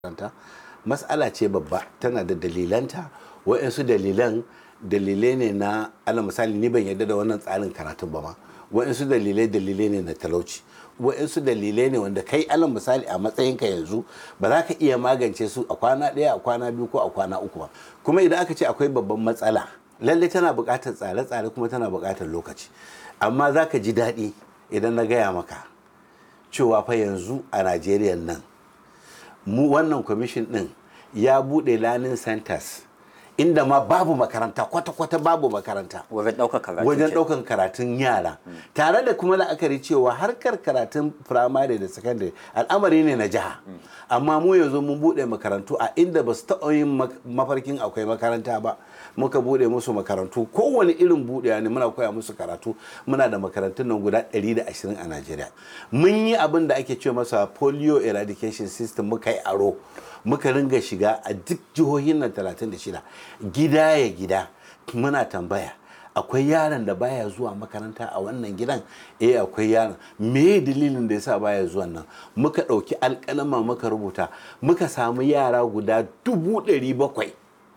makaranta mas'ala ce babba, tana da dalilanta. Waɗansu dalilai ne na alal misali, ni ban yarda da wannan tsarin karatun ba ma. Waɗansu dalilai ne na talauci. Waɗansu dalilai ne wanda kai alal misali a matsayinka yanzu ba za ka iya magance su a kwana ɗaya, a kwana biyu ko a kwana uku ba. Kuma idan aka ce akwai babban matsala, lallai tana buƙatar tsare-tsare kuma tana buƙatar lokaci. Amma za ka ji daɗi idan na gaya maka cewa fa yanzu a Najeriya nan mu wannan kwamishin ɗin ya buɗe learning centers inda ma babu makaranta, kwata-kwata babu makaranta wajen ɗaukan karatun yara. Tare da kuma la'akari cewa harkar karatun firamare da sakandare al'amari ne na jiha. Amma mu yanzu mun buɗe makarantu a inda ba su taɓa yin mafarkin akwai makaranta ba. Muka buɗe musu makarantu, kowane irin buɗewa ne muna koya musu karatu. Muna da makarantun nan guda 120 a Najeriya. Mun yi abin da ake ce masa polio eradication system, muka yi aro. Muka ringa shiga a duk jihohin nan 36 gida ya gida muna tambaya akwai yaron da baya zuwa makaranta a wannan gidan. Akwai yaron. Me dalilin da yasa baya zuwa nan? Muka ɗauki alƙalama muka rubuta, muka samu yara guda 700,000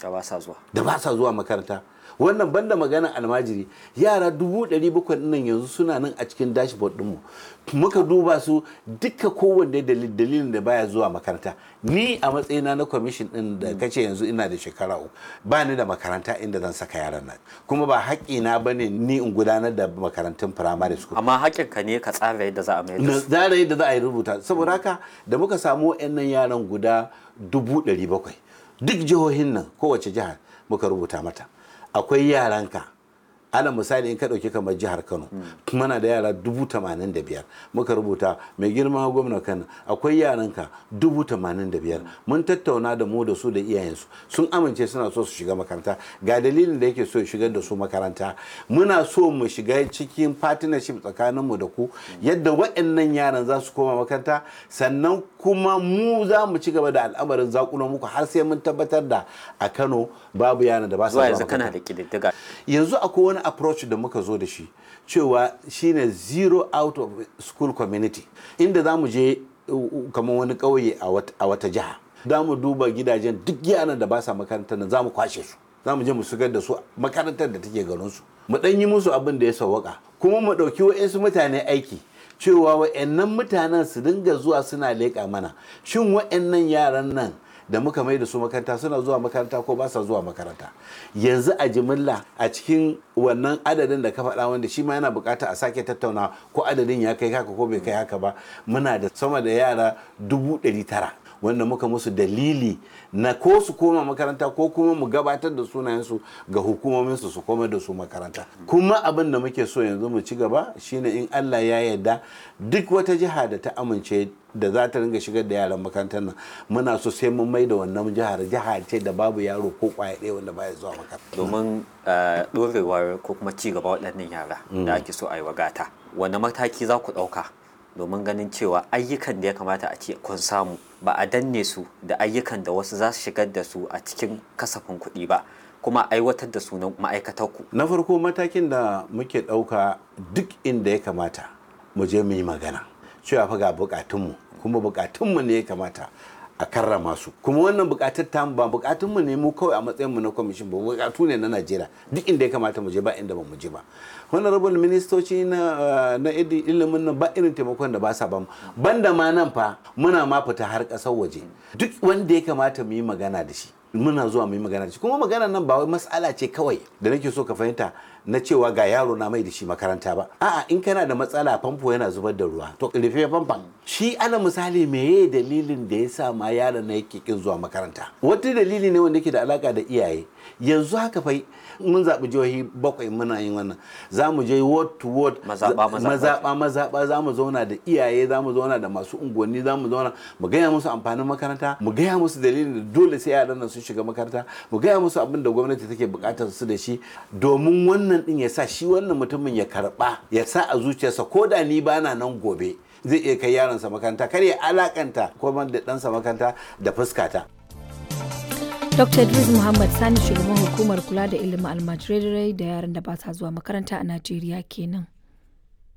da ba sa zuwa makaranta. Wannan banda maganar almajiri, yara 700,000 nan yanzu suna nan a cikin dashboard ɗinmu. Muka duba su duka, kowanne dalilin da baya zuwa makaranta. Ni a matsayina na kwamishin ɗin da kace yanzu ina da shekara 3, ba ni da makaranta inda zan saka yaran nan, kuma ba haƙƙina ba ne ni in gudanar da makarantun primary school. Amma haƙƙinka ne ka tsara yadda za a mai da su. Tsara yadda za a yi rubuta. Saboda haka da muka samu waɗannan yaran guda 700,000 duk jihohin nan, kowace jihar muka rubuta mata akwai yaranka. Ala misali in ka ɗauki kamar jihar Kano, muna da yara 85,000 muka rubuta. Mai girma gwamna Kano, akwai yaranka 85,000. Mun tattauna da mu da su da iyayensu, sun amince suna so su shiga makaranta. Ga dalilin da yake so ya shigar da su makaranta. Muna so mu shiga cikin partnership tsakaninmu da ku, yadda waɗannan yaran za su koma makaranta, sannan kuma mu za mu ci gaba da al'amarin zakulo muku har sai mun tabbatar da a Kano babu yaran da ba su zuwa makaranta. Yanzu kana da ƙididdiga. Yanzu akwai wani approach da muka zo da shi cewa shine zero out of school community, inda za mu je kamar wani ƙauye a wata jiha. Za mu duba gidajen duk yaran da ba sa makarantar nan, za mu kwashe su, za mu je mu shigar da su makarantar da take garinsu, mu ɗan yi musu abin da ya sawwaka, kuma mu ɗauki wa'insu mutane aiki cewa wa'annan mutanen su dinga zuwa suna leƙa mana shin wa'annan yaran nan da muka mai da su makaranta suna zuwa makaranta ko ba sa zuwa makaranta. Yanzu a jimilla a cikin wannan adadin da ka faɗa, wanda shi ma yana bukata a sake tattauna ko adadin ya kai haka ko bai kai haka ba, muna da sama da yara 900,000 wanda muka musu dalili na ko su koma makaranta ko kuma mu gabatar da sunayensu ga hukumominsu su koma da su makaranta. Kuma abin da muke so yanzu mu ci gaba shine in Allah ya yarda duk wata jiha da ta amince da za ta ringa shigar da yaran makarantar nan, muna so sai mun mai da wannan jiha ce da babu yaro ko kwaya ɗaya wanda baya zuwa makaranta. Domin ɗorewar ko kuma ci gaba waɗannan yara da ake so a yi wagata, wani mataki za ku ɗauka domin ganin cewa ayyukan da ya kamata a ce kun samu ba a danne su da ayyukan da wasu za su shigar da su a cikin kasafin kuɗi ba, kuma aiwatar da su na ma'aikatarku? Na farko, matakin da muke ɗauka duk inda ya kamata mu je mu yi magana cewa fa ga bukatunmu, kuma bukatunmu ne ya kamata a karrama su. Kuma wannan bukatar ta ba bukatunmu ne mu kawai a matsayinmu na kwamishin ba, bukatu ne na Najeriya. Duk inda ya kamata mu je ba inda ba mu je ba. Honorable ministoci na ilimin nan ba irin taimakon da ba sa ba mu. Banda ma nan fa muna ma fita har ƙasar waje. Duk wanda ya kamata mu yi magana da shi, muna zuwa mu yi magana da shi. Kuma maganar nan ba wai mas'ala ce kawai da nake so ka fahimta na cewa ga yaro na mai da shi makaranta ba. A'a, in kana da matsala famfo yana zubar da ruwa, to rufe famfon. Shi ana misali meye dalilin da ya sa ma yaron na yake kin zuwa makaranta. Wata dalili ne wanda yake da alaka da iyaye. Yanzu haka fa mun zaɓi jihohi 7 muna yin wannan. Za mu je ward to ward, mazaɓa, za mu zauna da iyaye, za mu zauna da masu unguwanni, za mu zauna mu gaya musu amfanin makaranta, mu gaya musu dalilin da dole sai yaran nan sun shiga makaranta, mu gaya musu abin da gwamnati take buƙatar su da shi, domin wannan din ya sa shi wannan mutumin ya karɓa, ya sa a zuciyarsa ko da ni bana nan gobe zai iya kai yaronsa makaranta, kar ya alakanta ko da ɗansa makaranta da fuskata. Dr. Idris Muhammad Sani, shugaban hukumar kula da ilimin almajirai da yaran da ba sa zuwa makaranta a Najeriya kenan.